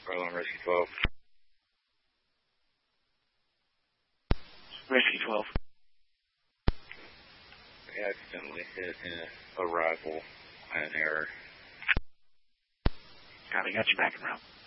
Alarm Rescue 12. Rescue 12. I accidentally hit a rifle by an error. Copy, got you back and round.